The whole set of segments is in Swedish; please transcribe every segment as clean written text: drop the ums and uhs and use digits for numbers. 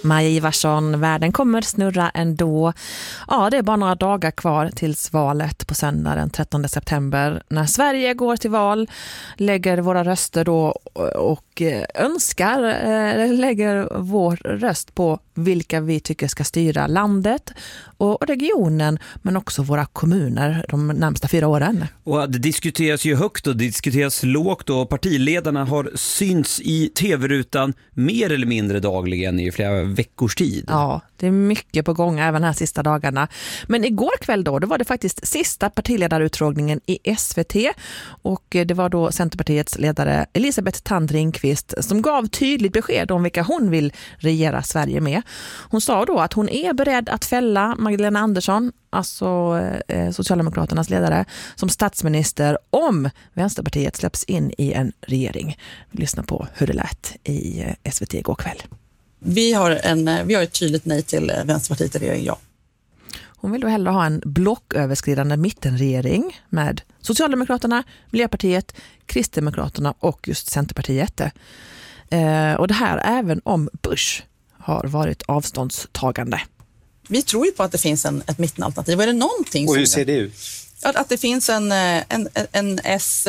Maja Ivarsson, världen kommer snurra ändå. Ja, det är bara några dagar kvar tills valet på söndag den 13 september. När Sverige går till val, lägger våra röster då och lägger vår röst på vilka vi tycker ska styra landet och regionen, men också våra kommuner de närmsta 4 åren. Och det diskuteras ju högt och det diskuteras lågt och partiledarna har synts i tv-rutan mer eller mindre dagligen i flera veckors tid. Ja, det är mycket på gång även här sista dagarna. Men igår kväll då var det faktiskt sista partiledarutfrågningen i SVT och det var då Centerpartiets ledare Elisabeth Thand Ringqvist som gav tydligt besked om vilka hon vill regera Sverige med. Hon sa då att hon är beredd att fälla Magdalena Andersson, alltså Socialdemokraternas ledare, som statsminister om Vänsterpartiet släpps in i en regering. Vi lyssnar på hur det lät i SVT igår kväll. Vi har ett tydligt nej till Vänsterpartiet i regering, ja. Hon vill då hellre ha en blocköverskridande mittenregering med Socialdemokraterna, Miljöpartiet, Kristdemokraterna och just Centerpartiet. Och det här även om Bush har varit avståndstagande. Vi tror ju på att det finns ett mittenalternativ. Är det någonting och hur ser det ut? Att det finns en S,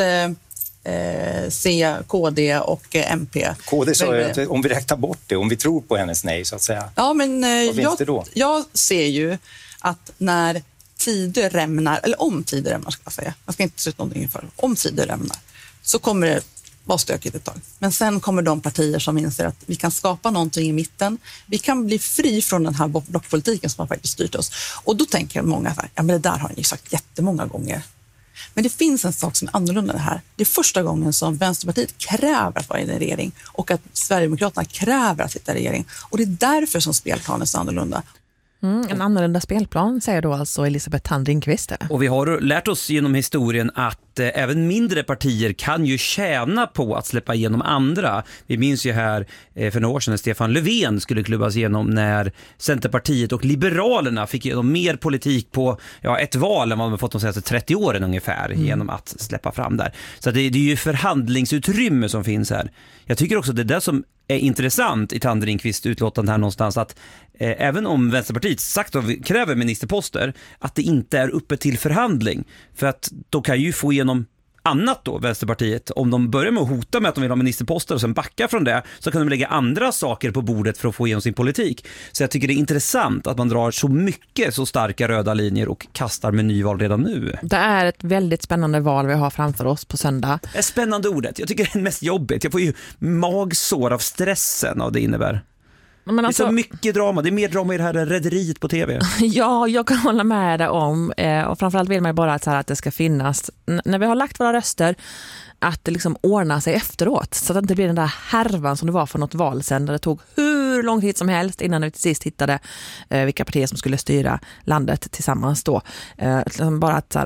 C, KD och MP. KD sa att om vi räknar bort det, om vi tror på hennes nej så att säga. Ja, men jag ser ju att när tider rämnar, eller om tider rämnar ska jag säga. Jag ska inte sluta någonting inför. Om tider rämnar så kommer det vara stökigt ett tag. Men sen kommer de partier som inser att vi kan skapa någonting i mitten. Vi kan bli fri från den här blockpolitiken som har faktiskt styrt oss. Och då tänker många så här, ja men det där har ni sagt jättemånga gånger. Men det finns en sak som är annorlunda det här. Det är första gången som Vänsterpartiet kräver att vara i en regering och att Sverigedemokraterna kräver att sitta i regering. Och det är därför som spelplanen är så annorlunda. En annorlunda spelplan säger då alltså Elisabeth Thand Ringqvist. Och vi har lärt oss genom historien att även mindre partier kan ju tjäna på att släppa igenom andra. Vi minns ju här för några år sedan när Stefan Löfven skulle klubbas igenom när Centerpartiet och Liberalerna fick igenom mer politik på ett val än vad de fått de senaste 30 åren ungefär genom att släppa fram där. Så det är ju förhandlingsutrymme som finns här. Jag tycker också att det där som är intressant i Thand Ringqvists utlåtande här någonstans att även om Vänsterpartiet sagt och kräver ministerposter att det inte är uppe till förhandling för att då kan ju få igenom annat då, Vänsterpartiet. Om de börjar med att hota med att de vill ha ministerposter och sen backa från det så kan de lägga andra saker på bordet för att få igenom sin politik. Så jag tycker det är intressant att man drar så starka röda linjer och kastar med nyval redan nu. Det är ett väldigt spännande val vi har framför oss på söndag. Det är spännande ordet. Jag tycker det är mest jobbigt. Jag får ju magsår av stressen av det innebär. Men alltså, det är så mycket drama. Det är mer drama i det här rederiet på tv. Ja, jag kan hålla med dig om. Och framförallt vill man bara att det ska finnas. När vi har lagt våra röster att det liksom ordnar sig efteråt. Så att det inte blir den där härvan som det var för något val sen. Där det tog hur lång tid som helst innan vi till sist hittade vilka partier som skulle styra landet tillsammans då. Bara att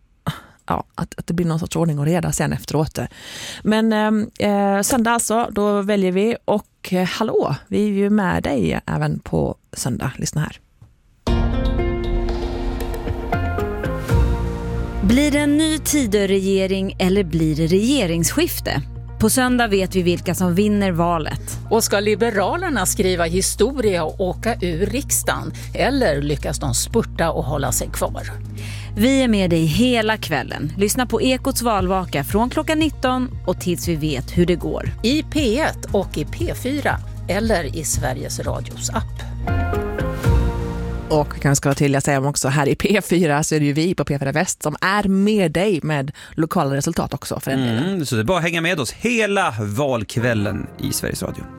att det blir någon sorts ordning och reda sen efteråt. Men söndag alltså, då väljer vi och hallå, vi är ju med dig även på söndag. Lyssna här. Blir det en ny Tidöregering eller blir det regeringsskifte? På söndag vet vi vilka som vinner valet. Och ska Liberalerna skriva historia och åka ur riksdagen? Eller lyckas de spurta och hålla sig kvar? Vi är med dig hela kvällen. Lyssna på Ekots valvaka från klockan 19 och tills vi vet hur det går. I P1 och i P4 eller i Sveriges Radios app. Och vi kan ska till att säga också här i P4 så är det ju vi på P4 Väst som är med dig med lokala resultat också för en del. Så det är bara att hänga med oss hela valkvällen i Sveriges Radio.